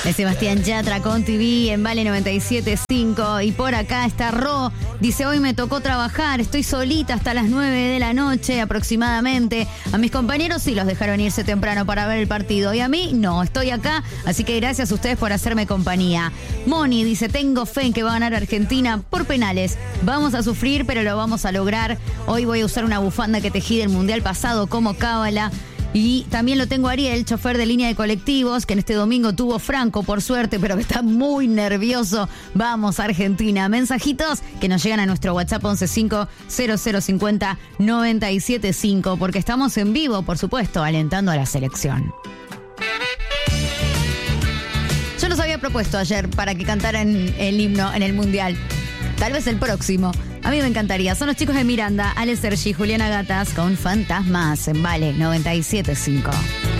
Es Sebastián Yatra con TV en Vale 97.5. Y por acá está Ro. Dice, hoy me tocó trabajar, estoy solita hasta las 9 de la noche aproximadamente. A mis compañeros sí los dejaron irse temprano para ver el partido. Y a mí no, estoy acá. Así que gracias a ustedes por hacerme compañía. Moni dice, tengo fe en que va a ganar Argentina por penales. Vamos a sufrir, pero lo vamos a lograr. Hoy voy a usar una bufanda que tejí del mundial pasado como cábala. Y también lo tengo a Ariel, chofer de línea de colectivos, que en este domingo tuvo Franco, por suerte, pero que está muy nervioso. Vamos, Argentina. Mensajitos que nos llegan a nuestro WhatsApp 1150-0050-975, porque estamos en vivo, por supuesto, alentando a la selección. Yo los había propuesto ayer para que cantaran el himno en el Mundial. Tal vez el próximo. A mí me encantaría. Son los chicos de Miranda, Ale Sergi, Juliana Gatas con Fantasmas en Vale 97.5.